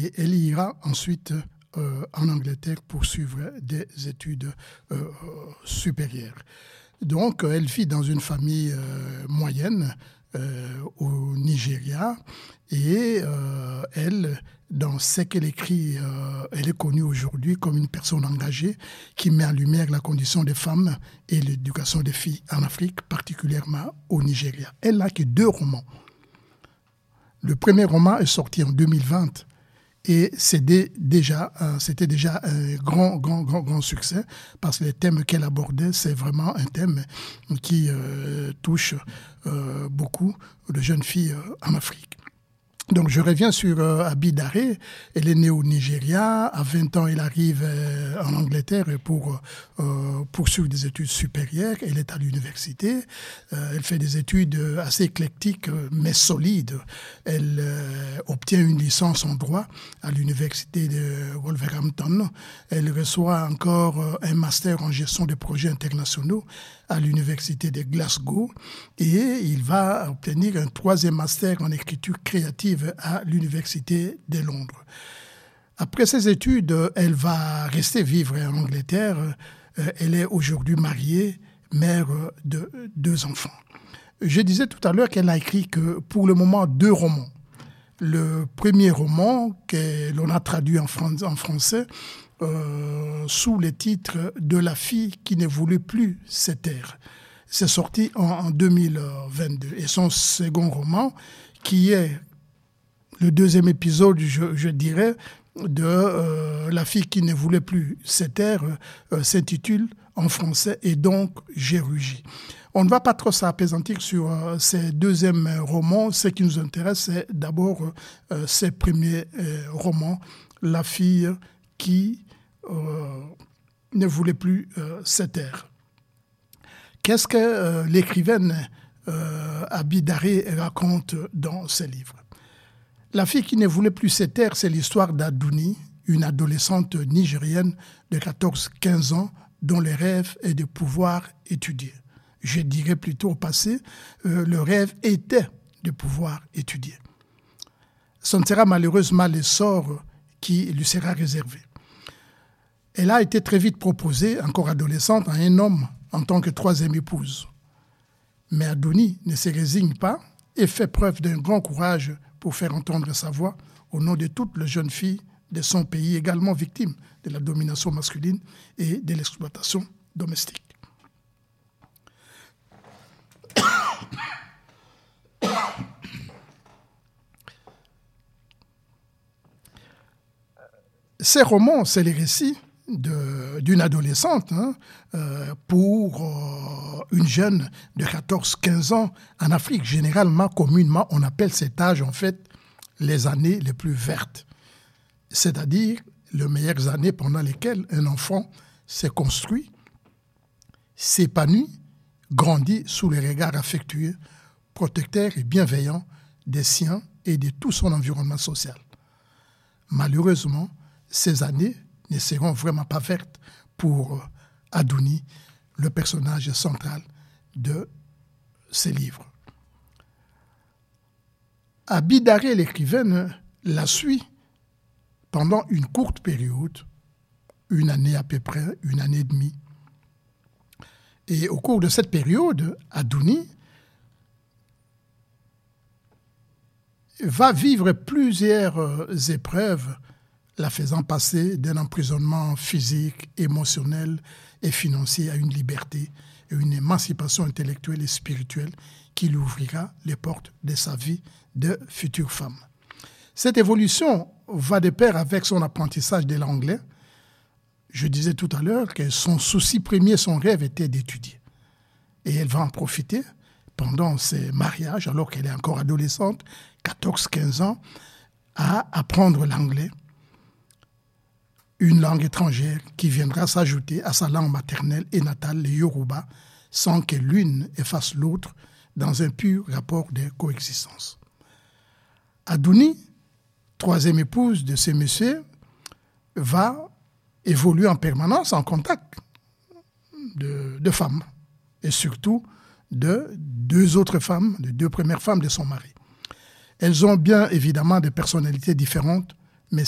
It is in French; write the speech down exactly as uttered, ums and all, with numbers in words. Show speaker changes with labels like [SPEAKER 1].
[SPEAKER 1] et elle ira ensuite euh, en Angleterre pour suivre des études euh, supérieures. Donc, elle vit dans une famille euh, moyenne euh, au Nigeria et euh, elle, dans ce qu'elle écrit, euh, elle est connue aujourd'hui comme une personne engagée qui met en lumière la condition des femmes et l'éducation des filles en Afrique, particulièrement au Nigeria. Elle n'a que deux romans. Le premier roman est sorti en deux mille vingt et c'était déjà, euh, c'était déjà un grand, grand, grand, grand succès parce que les thèmes qu'elle abordait, c'est vraiment un thème qui euh, touche euh, beaucoup de jeunes filles euh, en Afrique. Donc, je reviens sur euh, Abi Daré. Elle est née au Nigeria. À vingt ans, elle arrive euh, en Angleterre pour euh, poursuivre des études supérieures. Elle est à l'université. Euh, elle fait des études assez éclectiques, mais solides. Elle euh, obtient une licence en droit à l'université de Wolverhampton. Elle reçoit encore euh, un master en gestion de projets internationaux à l'université de Glasgow. Et il va obtenir un troisième master en écriture créative à l'université de Londres. Après ses études, elle va rester vivre en Angleterre. Elle est aujourd'hui mariée, mère de deux enfants. Je disais tout à l'heure qu'elle n'a écrit que pour le moment deux romans. Le premier roman que l'on a traduit en, fran- en français euh, sous le titre de La fille qui ne voulait plus se taire. C'est sorti en, en deux mille vingt-deux. Et son second roman, qui est le deuxième épisode, je, je dirais, de euh, La fille qui ne voulait plus se taire, euh, s'intitule en français « Et donc, j'ai rugi ». On ne va pas trop s'appesantir sur euh, ces deuxièmes romans. Ce qui nous intéresse, c'est d'abord euh, ces premiers euh, romans, La fille qui euh, ne voulait plus euh, se taire. Qu'est-ce que euh, l'écrivaine euh, Abi Daré raconte dans ses livres ? La fille qui ne voulait plus se taire, c'est l'histoire d'Adouni, une adolescente nigérienne de quatorze à quinze ans dont le rêve est de pouvoir étudier. Je dirais plutôt au passé, euh, le rêve était de pouvoir étudier. Ce ne sera malheureusement le sort qui lui sera réservé. Elle a été très vite proposée, encore adolescente, à un homme en tant que troisième épouse. Mais Adouni ne se résigne pas et fait preuve d'un grand courage pour faire entendre sa voix au nom de toutes les jeunes filles de son pays, également victimes de la domination masculine et de l'exploitation domestique. Ces romans, c'est les récits de, d'une adolescente hein, euh, pour euh, une jeune de quatorze à quinze ans. En Afrique, généralement, communément, on appelle cet âge, en fait, les années les plus vertes. C'est-à-dire les meilleures années pendant lesquelles un enfant s'est construit, s'épanouit, grandit sous les regards affectueux, protecteurs et bienveillants des siens et de tout son environnement social. Malheureusement, ces années ne seront vraiment pas vertes pour Adouni, le personnage central de ces livres. Abi Daré, l'écrivaine, la suit pendant une courte période, une année à peu près, une année et demie. Et au cours de cette période, Adouni va vivre plusieurs épreuves la faisant passer d'un emprisonnement physique, émotionnel et financier à une liberté et une émancipation intellectuelle et spirituelle qui lui ouvrira les portes de sa vie de future femme. Cette évolution va de pair avec son apprentissage de l'anglais. Je disais tout à l'heure que son souci premier, son rêve était d'étudier. Et elle va en profiter pendant ses mariages, alors qu'elle est encore adolescente, quatorze à quinze ans, à apprendre l'anglais, une langue étrangère qui viendra s'ajouter à sa langue maternelle et natale, le Yoruba, sans que l'une efface l'autre dans un pur rapport de coexistence. Adouni, troisième épouse de ce monsieur, va évoluer en permanence en contact de, de femmes, et surtout de deux autres femmes, de deux premières femmes de son mari. Elles ont bien évidemment des personnalités différentes,